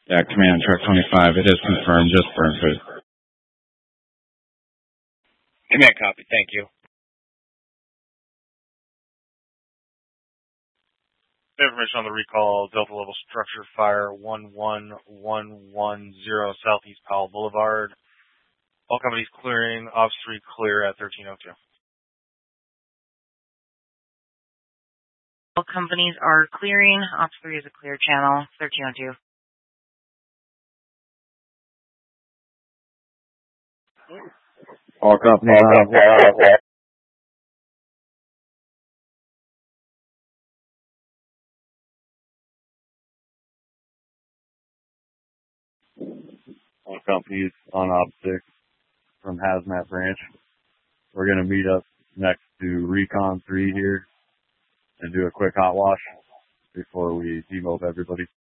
Yeah, Command Truck 25, it is confirmed, just burn food. Command copy, thank you. Information on the recall, Delta level structure fire 11110 Southeast Powell Boulevard. All companies clearing, Ops 3 clear at 1302. All companies are clearing. Ops 3 is a clear channel, 1302. All companies All companies on Ops 6 from Hazmat Branch. We're going to meet up next to Recon 3 here and do a quick hot wash before we demob everybody.